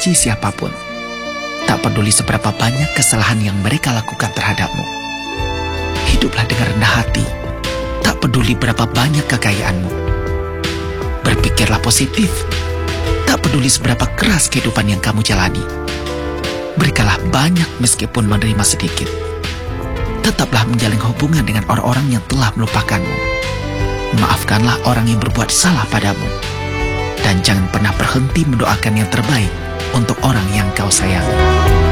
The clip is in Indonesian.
membenci siapapun. Tak peduli seberapa banyak kesalahan yang mereka lakukan terhadapmu. Hiduplah dengan rendah hati. Tak peduli berapa banyak kekayaanmu. Berpikirlah positif. Tak peduli seberapa keras kehidupan yang kamu jalani. Berikanlah banyak meskipun menerima sedikit. Tetaplah menjalin hubungan dengan orang-orang yang telah melupakanmu. Maafkanlah orang yang berbuat salah padamu. Dan jangan pernah berhenti mendoakan yang terbaik untuk orang yang kau sayangi.